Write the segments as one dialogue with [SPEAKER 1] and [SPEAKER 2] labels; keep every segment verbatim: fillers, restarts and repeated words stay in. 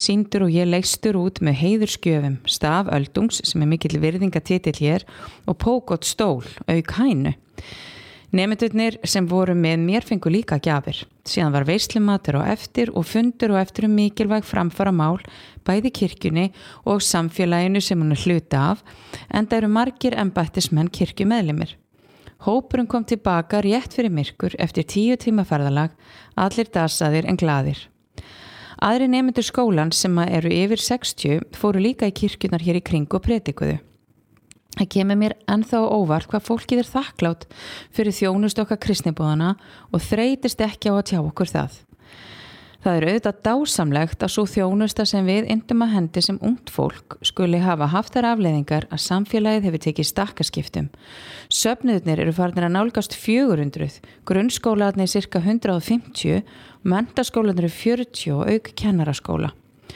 [SPEAKER 1] sýndur og ég leystur út með heiðurskjöfum, staf öldungs sem er mikill virðingatitill hér og pókot stól, auk hænu. Nemendurnir sem voru með mér fengu líka gjafir. Síðan var veislumatur á eftir og fundur og eftir um mikilvæg framfara mál, bæði kirkjunni og samfélaginu sem hún er hluta af, enda eru margir embættismenn kirkjumeðlimir. Hópurinn kom tilbaka rétt fyrir myrkur eftir tíu tíma ferðalag, allir dasaðir en glaðir. Aðri nemendur skólan sem eru yfir sextíu fóru líka í kirkjurnar hér í kring og predikuðu. Það kemur mér ennþá óvart hvað fólkið er þakklátt fyrir þjónustu okkar kristniboðana og þreytist ekki á að tjá okkur það. Það er auðvitað dásamlegt að svo þjónusta sem við yndum að hendi sem ungt fólk skuli hafa haft þær afleiðingar að samfélagið hefur tekið stakkaskiptum. Söfnuðirnir eru farnir að nálgast fjögur hundruð, grunnskólarnir cirka hundrað og fimmtíu, menntaskólarnir eru fjörutíu og auk kennaraskóla.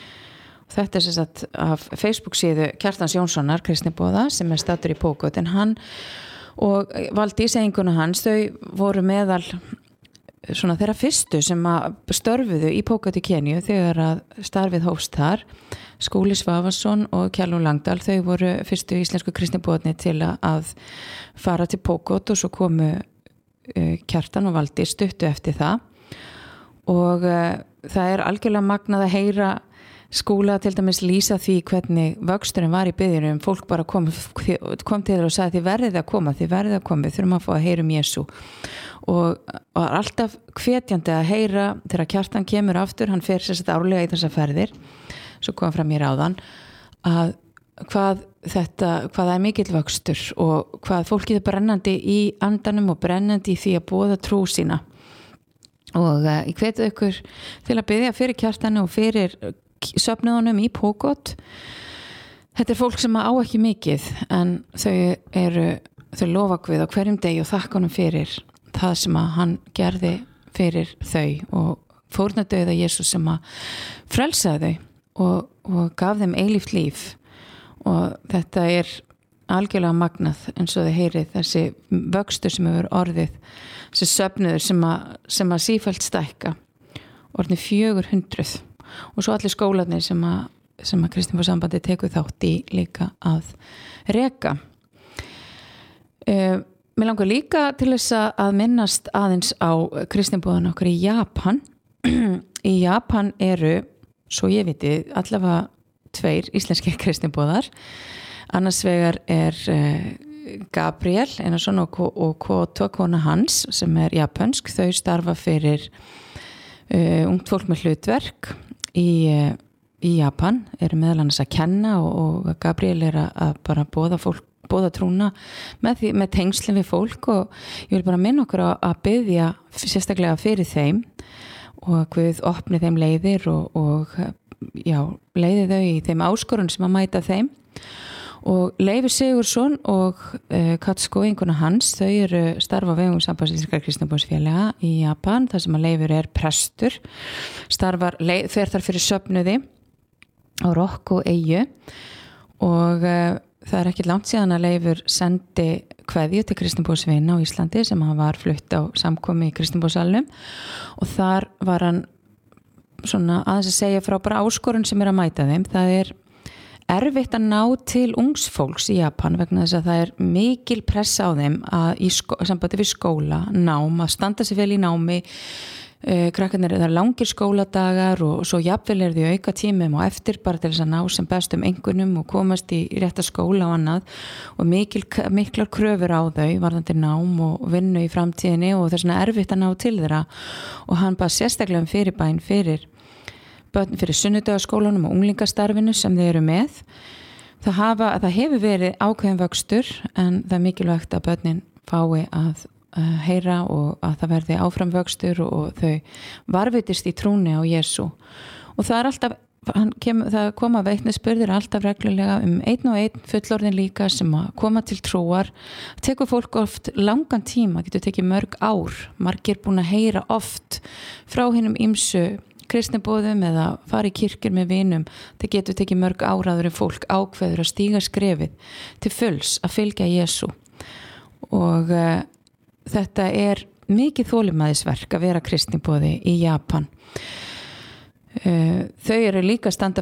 [SPEAKER 1] Þetta er sem sagt af Facebook síðu Kjartans Jónssonar, kristniboða, sem er staddur í Pókot, en hann og Valdís eiginkona hans, þau voru meðal svona þeirra fyrstu sem að störfuðu í Pókot í Keníu þegar að starfið hófst þar. Skúli Svavarsson og Kjallún Langdal, þau voru fyrstu íslensku kristniboðarnir til að fara til Pókot og svo komu Kjartan og Valdís stuttu eftir það og það er algjörlega magnað að heyra Skúla til dæmis lýsa því hvernig vöxturinn var í biðjunum, fólk bara kom, kom til þér og sagði þið verðið að koma, þið verðið að koma, við þurfum að fá að heyra um Jesú og, og alltaf hvetjandi að heyra þegar Kjartan kemur aftur, hann fer sér sett árlega í þessar ferðir, svo kom fram í ráðan að hvað þetta, hvað það er mikill vöxtur og hvað fólkið er brennandi í andanum og brennandi í því að boða trú sína og uh, ég hveti ykkur til að biðja fyrir Kjartanu og fyrir söfnuðunum í Pókot. Þetta er fólk sem á ekki mikið en þau eru þau lofa Guð á hverjum degi og þakka honum fyrir það sem að hann gerði fyrir þau og fórnardauða Jesús sem að frelsaði þau og, og gaf þeim eilíft líf og þetta er algjörlega magnað eins og þau heyrið þessi vöxtur sem hefur orðið þessi söfnuður sem að, sem að sífellt stækka orðið fjögur hundruð og svo allir skólarnir sem að, sem að Kristinboðssambandið tekur þátt í líka að reka. Uh, mér langar líka til þess að minnast aðeins á Kristinboðan okkar í Japan. Í Japan eru, svo ég viti, allavega tveir íslenskir Kristinboðar. Annars vegar er uh, Gabriel Einarsson og, og Koto, kona hans, sem er japansk. Þau starfa fyrir uh, ungt fólk með hlutverk í, í Japan, eru meðal annars að kenna og, og Gabriel er að, að bara boða fólk, boða trúna með, því, með tengslinn við fólk og ég vil bara minna okkur að, að biðja sérstaklega fyrir þeim og að Guð opni þeim leiðir og, og já, leiði þau í þeim áskorun sem að mæta þeim og Leifur Sigurðsson og uh, Katsko, eiginkona hans, þau eru starfa á vegum Sambands íslenskra kristniboðsfélaga í Japan, þar sem að Leifur er prestur, starfar, fer þar fyrir söfnuði á Rokk og Eyju og uh, það er ekki langt síðan að Leifur sendi kveðju til kristniboðsvina á Íslandi sem hann var flutt á samkomi í kristniboðssalnum og þar var hann svona aðeins að segja frá bara áskorun sem er að mæta þeim. Það er erfitt að ná til ungs fólks í Japan vegna þess að það er mikil pressa á þeim að í sko, sambandi við skóla, nám, að standa sér vel í námi, uh, krakkarnir það er langir skóladagar og svo jafnvel er því auka tímum og eftir bara til þess að ná sem bestum einhvernum og komast í rétta skóla og annað og mikil, miklar kröfur á þau varðandi nám og vinnu í framtíðinni og þess vegna erfitt að ná til þeirra og hann bara sérstaklega um fyrirbæn fyrir börn fyrir sunnudagaskólanum og unglingastarfinu sem þeir eru með. Það, hafa, það hefur verið ákveðin vöxtur en það er mikilvægt að börnin fái að uh, heyra og að það verði áfram vöxtur og, og þau varvitist í trúni á Jesú. Og það er alltaf, hann kem, það koma veitnisspurðir alltaf reglulega um einn og einn fullorðin líka sem að koma til trúar. Það tekur fólk oft langan tíma, getur tekið mörg ár. Margir búin að heyra oft frá hinum ýmsu kristniboðum eða fara í kirkjur með vinum. Það getur tekið mörg áraður en fólk ákveður að stíga skrefið til fulls að fylgja Jesú og uh, þetta er mikið þolinmæðisverk að vera kristniboði í Japan. Uh, þau eru líka standa